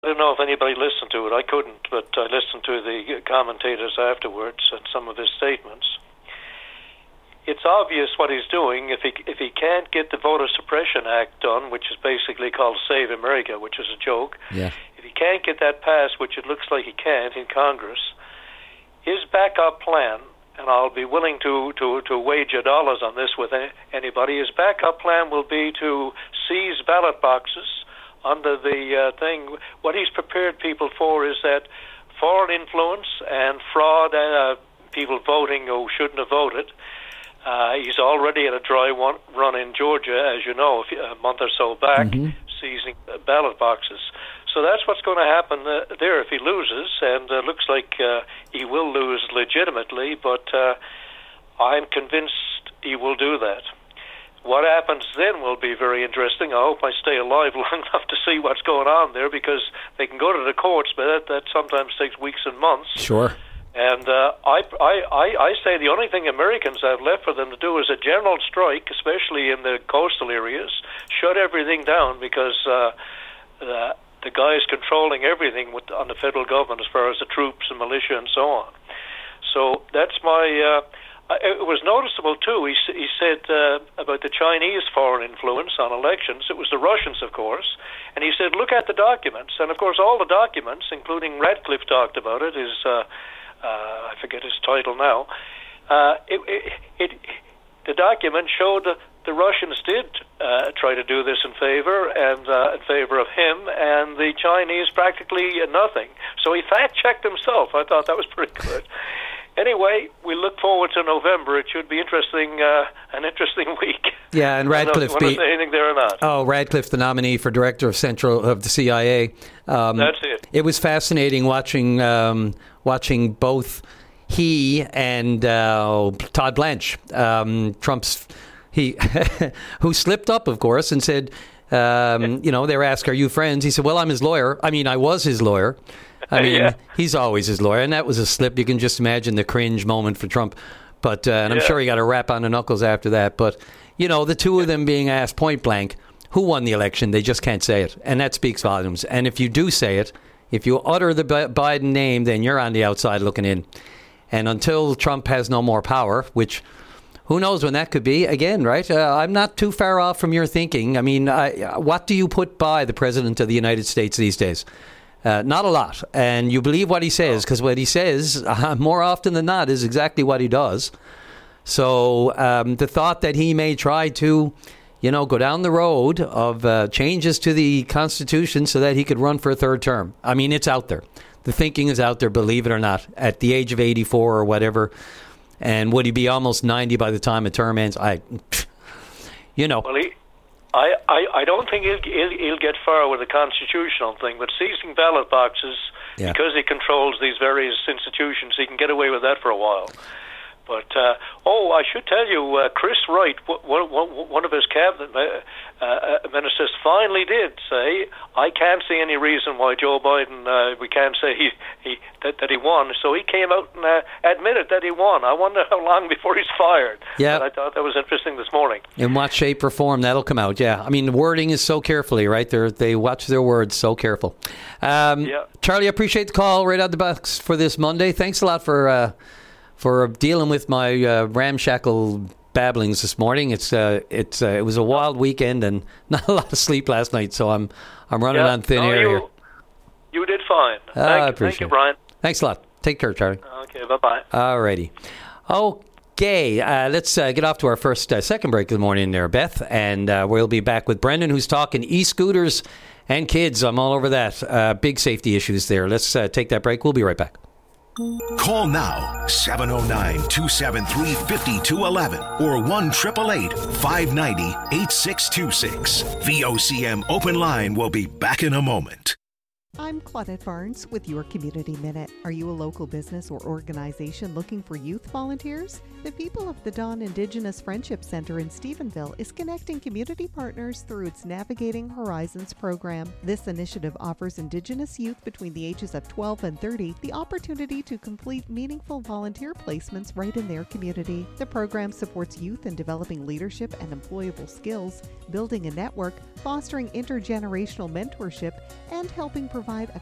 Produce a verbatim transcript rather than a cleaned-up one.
I don't know if anybody listened to it. I couldn't, but I listened to the commentators afterwards and some of his statements. It's obvious what he's doing. If he if he can't get the Voter Suppression Act done, which is basically called Save America, which is a joke, yeah. if he can't get that passed, which it looks like he can't in Congress, his backup plan, and I'll be willing to, to, to wager dollars on this with anybody, his backup plan will be to seize ballot boxes under the uh, thing. What he's prepared people for is that foreign influence and fraud, uh, people voting who shouldn't have voted. Uh, he's already at a dry one, run in Georgia, as you know, a month or so back, mm-hmm. seizing ballot boxes. So that's what's going to happen uh, there if he loses, and it uh, looks like uh, he will lose legitimately, but uh, I'm convinced he will do that. What happens then will be very interesting. I hope I stay alive long enough to see what's going on there, because they can go to the courts, but that, that sometimes takes weeks and months. Sure. And uh, I, I, I say the only thing Americans have left for them to do is a general strike, especially in the coastal areas, shut everything down, because uh, the, the guys controlling everything with, on the federal government as far as the troops and militia and so on. So that's my... Uh, it was noticeable, too. He, he said uh, about the Chinese foreign influence on elections. It was the Russians, of course. And he said, look at the documents. And, of course, all the documents, including Radcliffe talked about it, is... Uh, Uh, I forget his title now. Uh, it, it, it, the document showed that the Russians did uh, try to do this in favor and uh, in favor of him, and the Chinese practically nothing. So he fact-checked himself. I thought that was pretty good. Anyway, we look forward to November. It should be interesting, uh, an interesting week. Yeah, and Radcliffe. I don't know if you want to say anything there or not. Oh, Radcliffe, the nominee for director of Central of the C I A. Um, That's it. It was fascinating watching um, watching both he and uh, Todd Blanche, um, Trump's he, who slipped up, of course, and said, um, you know, they were asked, "Are you friends?" He said, "Well, I'm his lawyer. I mean, I was his lawyer." I mean, yeah. He's always his lawyer, and that was a slip. You can just imagine the cringe moment for Trump. But uh, and I'm yeah. sure he got a rap on the knuckles after that. But, you know, the two of them being asked point blank, who won the election, they just can't say it. And that speaks volumes. And if you do say it, if you utter the Biden name, then you're on the outside looking in. And until Trump has no more power, which who knows when that could be, again, right? Uh, I'm not too far off from your thinking. I mean, I, what do you put by the President of the United States these days? Uh, not a lot. And you believe what he says, because what he says, uh, more often than not, is exactly what he does. So um, the thought that he may try to, you know, go down the road of uh, changes to the Constitution so that he could run for a third term. I mean, it's out there. The thinking is out there, believe it or not, at the age of eighty-four or whatever. And would he be almost ninety by the time a term ends? I, you know. Well, he- I, I, I don't think he'll, he'll, he'll get far with the constitutional thing, but seizing ballot boxes, yeah. because he controls these various institutions, he can get away with that for a while. But, uh, oh, I should tell you, uh, Chris Wright, one, one, one of his cabinet uh, ministers, finally did say, I can't see any reason why Joe Biden, uh, we can't say he, he that, that he won. So he came out and uh, admitted that he won. I wonder how long before he's fired. Yeah. And I thought that was interesting this morning. In what shape or form that'll come out, yeah. I mean, the wording is so carefully, right? They're, they watch their words so careful. Um, yeah. Charlie, I appreciate the call right out of the box for this Monday. Thanks a lot for... Uh, for dealing with my uh, ramshackle babblings this morning. It's uh, it's uh, it was a wild weekend and not a lot of sleep last night, so I'm I'm running yeah. on thin no, air you, here. You did fine. Uh, Thank, I appreciate thank you, Brian. It. Thanks a lot. Take care, Charlie. Okay, bye-bye. All righty. Okay, uh, let's uh, get off to our first, uh, second break of the morning there, Beth, and uh, we'll be back with Brendan, who's talking e-scooters and kids. I'm all over that. Uh, big safety issues there. Let's uh, take that break. We'll be right back. Call now, seven oh nine, two seven three, five two one one or one eight eight eight, five nine zero, eight six two six. V O C M Open Line will be back in a moment. I'm Claudette Barnes with your Community Minute. Are you a local business or organization looking for youth volunteers? The people of the Dawn Indigenous Friendship Center in Stephenville is connecting community partners through its Navigating Horizons program. This initiative offers Indigenous youth between the ages of twelve and thirty the opportunity to complete meaningful volunteer placements right in their community. The program supports youth in developing leadership and employable skills, building a network, fostering intergenerational mentorship, and helping provide provide a